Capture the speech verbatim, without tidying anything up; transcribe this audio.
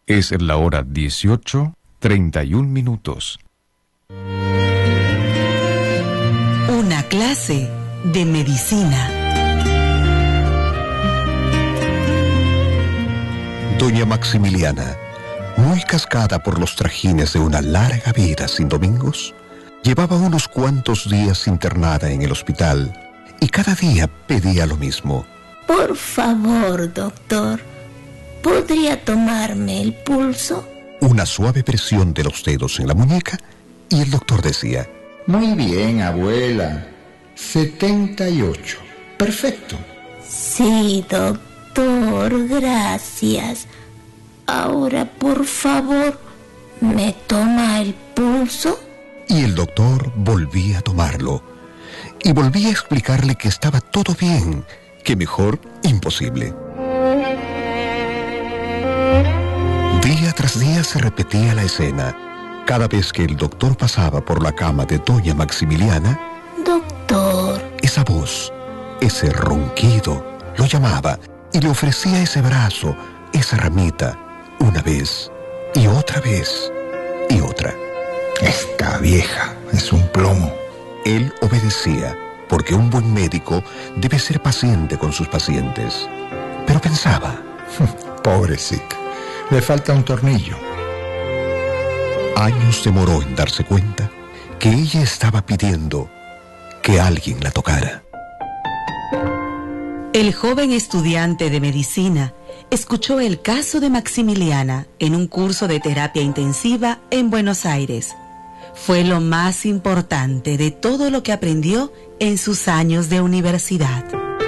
Es la hora dieciocho, treinta y un minutos. Una clase de medicina. Doña Maximiliana, muy cascada por los trajines de una larga vida sin domingos, llevaba unos cuantos días internada en el hospital y cada día pedía lo mismo. Por favor, doctor, ¿podría tomarme el pulso? Una suave presión de los dedos en la muñeca y el doctor decía: Muy bien, abuela. setenta y ocho. Perfecto. Sí, doctor, gracias. Ahora, por favor, ¿me toma el pulso? Y el doctor volvía a tomarlo y volvía a explicarle que estaba todo bien, que mejor imposible. Día tras día se repetía la escena. Cada vez que el doctor pasaba por la cama de doña Maximiliana, doctor, esa voz, ese ronquido, lo llamaba y le ofrecía ese brazo, esa ramita, una vez y otra vez y otra. Esta vieja es un plomo. Él obedecía, porque un buen médico debe ser paciente con sus pacientes. Pero pensaba: pobrecita, le falta un tornillo. Años demoró en darse cuenta que ella estaba pidiendo que alguien la tocara. El joven estudiante de medicina escuchó el caso de Maximiliana en un curso de terapia intensiva en Buenos Aires. Fue lo más importante de todo lo que aprendió en sus años de universidad.